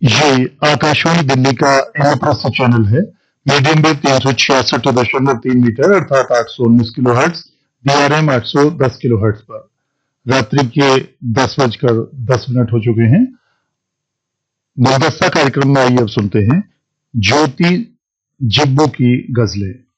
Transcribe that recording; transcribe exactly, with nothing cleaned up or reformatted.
ये आकाशवाणी दिल्ली का इंद्रप्रस्थ चैनल है। मीडियम वेव तीन सौ छियासठ दशमलव तीन मीटर अर्थात आठ सौ उन्नीस किलो हर्ट्ज, डीआरएम आठ सौ दस किलो हर्ट्ज पर। रात्रि के दस बजकर दस मिनट हो चुके हैं। गुलदस्ता कार्यक्रम में आइए अब सुनते हैं ज्योति जिब्बो की गजलें।